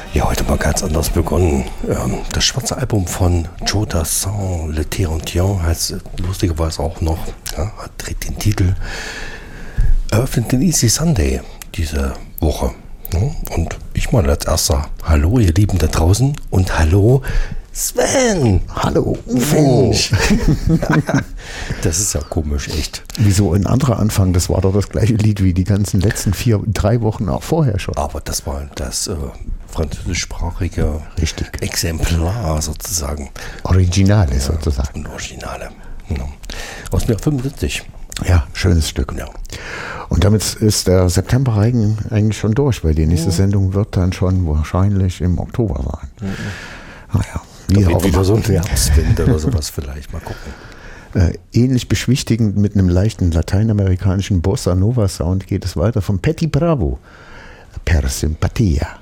Ja, heute mal ganz anders begonnen. Das schwarze Album von Joe Dassin, Le Tirantien, heißt lustigerweise auch noch, ja, trägt den Titel, eröffnet den Easy Sunday diese Woche. Ja, und ich mal als erster Hallo, ihr Lieben da draußen, und hallo Sven. Hallo, Mensch. Das ist ja komisch, echt. Wieso ein anderer Anfang? Das war doch das gleiche Lied wie die ganzen letzten 3 Wochen auch vorher schon. Aber das war das französischsprachige Richtig. Exemplar sozusagen. Originale sozusagen. Und Originale. Ja. Aus dem Jahr 75. Ja, schönes Stück. Ja. Und damit ist der Septemberregen eigentlich schon durch, weil die nächste Sendung wird dann schon wahrscheinlich im Oktober sein. Naja, wie auch wieder so ein Herbstwind oder sowas vielleicht. Mal gucken. Ähnlich beschwichtigend mit einem leichten lateinamerikanischen Bossa Nova Sound geht es weiter von Petty Bravo. Per Simpatia.